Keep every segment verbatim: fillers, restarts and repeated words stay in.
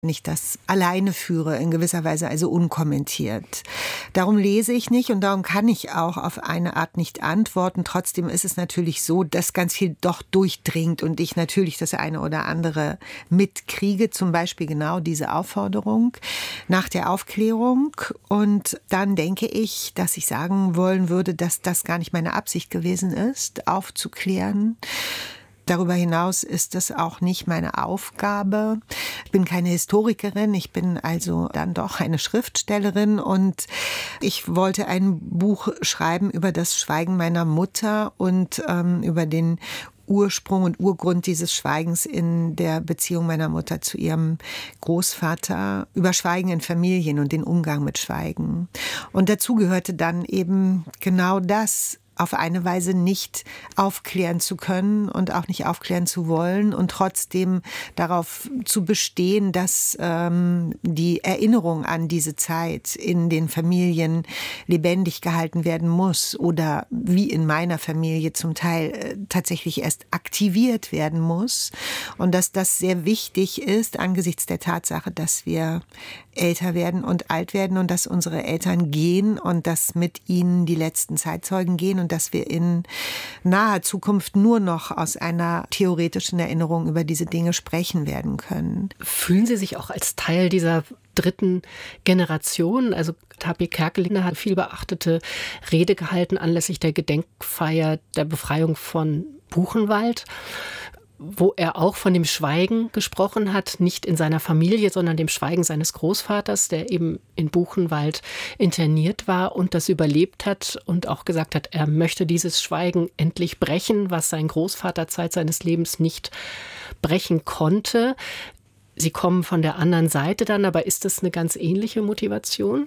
nicht das alleine führe, in gewisser Weise also unkommentiert. Darum lese ich nicht und darum kann ich auch auf eine Art nicht antworten. Trotzdem ist es natürlich so, dass ganz viel doch durchdringt und ich natürlich das eine oder andere mitkriege. Zum Beispiel genau diese Aufforderung nach der Aufklärung. Und dann denke ich, dass ich sagen wollen würde, dass das gar nicht meine Absicht gewesen ist, aufzuklären. Darüber hinaus ist das auch nicht meine Aufgabe. Ich bin keine Historikerin, ich bin also dann doch eine Schriftstellerin und ich wollte ein Buch schreiben über das Schweigen meiner Mutter und ähm, über den Ursprung und Urgrund dieses Schweigens in der Beziehung meiner Mutter zu ihrem Großvater, über Schweigen in Familien und den Umgang mit Schweigen. Und dazu gehörte dann eben genau das, auf eine Weise nicht aufklären zu können und auch nicht aufklären zu wollen und trotzdem darauf zu bestehen, dass ähm, die Erinnerung an diese Zeit in den Familien lebendig gehalten werden muss oder wie in meiner Familie zum Teil äh, tatsächlich erst aktiviert werden muss und dass das sehr wichtig ist angesichts der Tatsache, dass wir älter werden und alt werden und dass unsere Eltern gehen und dass mit ihnen die letzten Zeitzeugen gehen und dass wir in naher Zukunft nur noch aus einer theoretischen Erinnerung über diese Dinge sprechen werden können. Fühlen Sie sich auch als Teil dieser dritten Generation? Also Tapio Kerkeling hat viel beachtete Rede gehalten anlässlich der Gedenkfeier der Befreiung von Buchenwald, wo er auch von dem Schweigen gesprochen hat, nicht in seiner Familie, sondern dem Schweigen seines Großvaters, der eben in Buchenwald interniert war und das überlebt hat und auch gesagt hat, er möchte dieses Schweigen endlich brechen, was sein Großvater Zeit seines Lebens nicht brechen konnte. Sie kommen von der anderen Seite dann, aber ist das eine ganz ähnliche Motivation?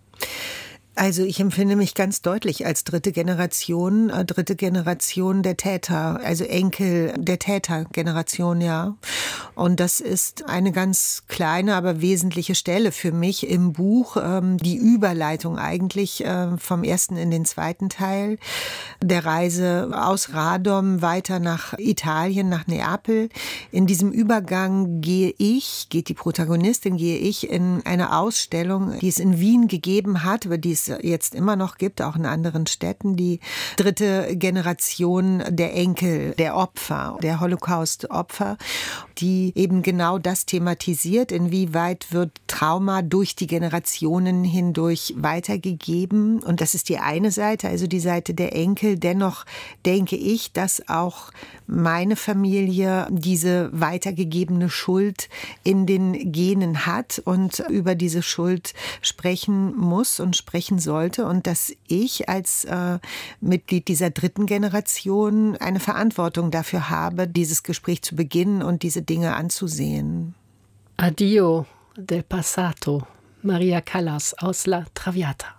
Also ich empfinde mich ganz deutlich als dritte Generation, äh, dritte Generation der Täter, also Enkel der Tätergeneration, ja. Und das ist eine ganz kleine, aber wesentliche Stelle für mich im Buch, ähm, die Überleitung eigentlich äh, vom ersten in den zweiten Teil der Reise aus Radom weiter nach Italien, nach Neapel. In diesem Übergang gehe ich, geht die Protagonistin, gehe ich in eine Ausstellung, die es in Wien gegeben hat, über die es jetzt immer noch gibt, auch in anderen Städten, die dritte Generation der Enkel, der Opfer, der Holocaust-Opfer, die eben genau das thematisiert, inwieweit wird Trauma durch die Generationen hindurch weitergegeben. Und das ist die eine Seite, also die Seite der Enkel. Dennoch denke ich, dass auch meine Familie diese weitergegebene Schuld in den Genen hat und über diese Schuld sprechen muss und sprechen sollte und dass ich als äh, Mitglied dieser dritten Generation eine Verantwortung dafür habe, dieses Gespräch zu beginnen und diese Dinge anzusehen. Addio del passato, Maria Callas aus La Traviata.